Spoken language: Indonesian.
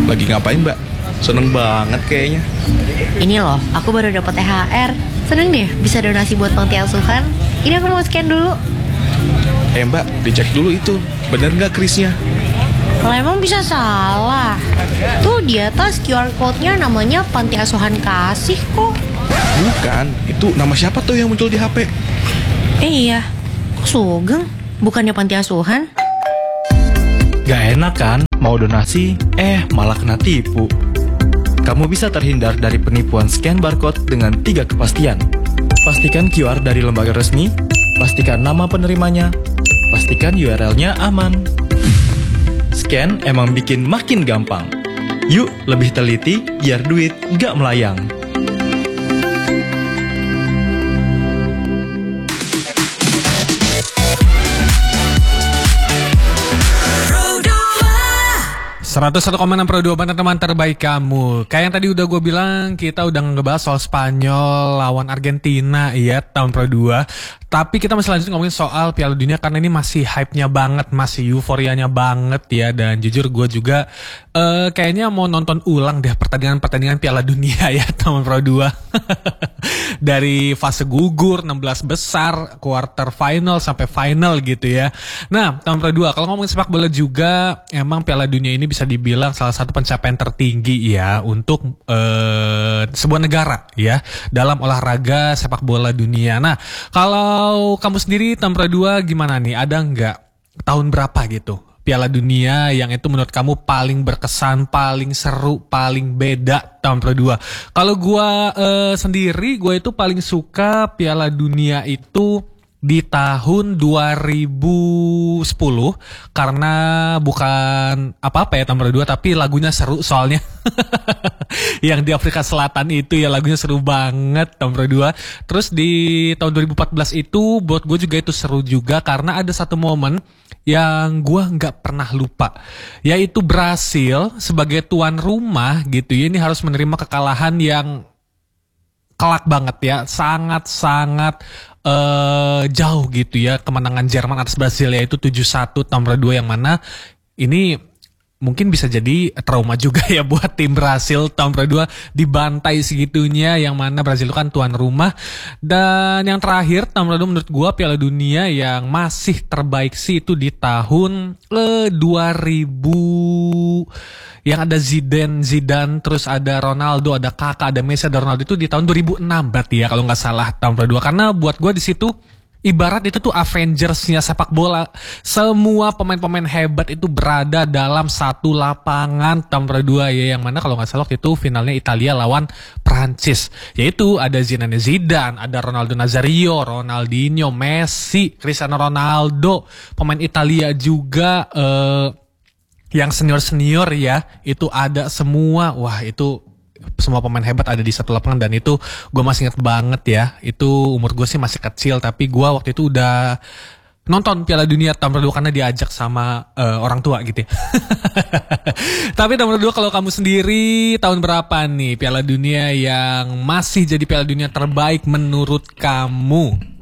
Lagi ngapain mbak? Seneng banget kayaknya. Ini loh, aku baru dapat THR. Seneng deh bisa donasi buat panti asuhan. Ini aku mau scan dulu. Mbak, dicek dulu itu. Bener nggak krisnya? Kalau emang bisa salah. Tuh di atas QR code-nya namanya Panti Asuhan Kasih kok. Bukan, itu nama siapa tuh yang muncul di HP? Iya, kok Sugeng? Bukannya Panti Asuhan? Gak enak kan, mau donasi, malah kena tipu. Kamu bisa terhindar dari penipuan scan barcode dengan 3 kepastian. Pastikan QR dari lembaga resmi, pastikan nama penerimanya, pastikan URL-nya aman. Scan emang bikin makin gampang. Yuk lebih teliti biar duit gak melayang. Seratus 101,6 Pro 2 teman terbaik kamu. Kayak yang tadi udah gue bilang, kita udah ngebahas soal Spanyol lawan Argentina ya tahun Pro 2. Tapi kita masih lanjut ngomongin soal Piala Dunia karena ini masih hype-nya banget, masih euforianya banget ya. Dan jujur gue juga kayaknya mau nonton ulang deh pertandingan-pertandingan Piala Dunia ya tahun Pro 2. Dari fase gugur, 16 besar, quarter final sampai final gitu ya. Nah, tahun Pro 2 kalau ngomongin sepak bola juga emang Piala Dunia ini bisa dibilang salah satu pencapaian tertinggi ya untuk sebuah negara ya dalam olahraga sepak bola dunia. Nah, kalau kamu sendiri tahun Pro 2 gimana nih? Ada nggak tahun berapa gitu Piala Dunia yang itu menurut kamu paling berkesan, paling seru, paling beda tahun Pro 2? Kalau gue sendiri, gue itu paling suka Piala Dunia itu di tahun 2010 karena bukan apa-apa ya tahun Pro 2 tapi lagunya seru soalnya. Yang di Afrika Selatan itu ya lagunya seru banget tahun Pro 2. Terus di tahun 2014 itu buat gue juga itu seru juga karena ada satu momen yang gue nggak pernah lupa, yaitu Brasil sebagai tuan rumah gitu ya, ini harus menerima kekalahan yang kelak banget ya, sangat-sangat jauh gitu ya, kemenangan Jerman atas Brasil yaitu 7-1 tahun 2 yang mana ini mungkin bisa jadi trauma juga ya buat tim Brasil tahun 2 dibantai segitunya, yang mana Brasil kan tuan rumah. Dan yang terakhir tahun 2 menurut gua Piala Dunia yang masih terbaik sih itu di tahun 2000 yang ada Zidane, terus ada Ronaldo, ada Kakak, ada Messi, ada Ronaldo, itu di tahun 2006 berarti ya kalau nggak salah tahun 2. Karena buat gua di situ ibarat itu tuh Avengers-nya sepak bola. Semua pemain-pemain hebat itu berada dalam satu lapangan tahun 2 ya, yang mana kalau nggak salah waktu itu finalnya Italia lawan Prancis. Yaitu ada Zinedine Zidane, ada Ronaldo Nazario, Ronaldinho, Messi, Cristiano Ronaldo, pemain Italia juga yang senior-senior ya, itu ada semua. Wah, itu semua pemain hebat ada di satu lapangan dan itu gue masih ingat banget ya. Itu umur gue sih masih kecil tapi gue waktu itu udah nonton Piala Dunia tahun 2 karena diajak sama orang tua gitu ya. Tapi tahun 2 kalau kamu sendiri tahun berapa nih Piala Dunia yang masih jadi Piala Dunia terbaik menurut kamu?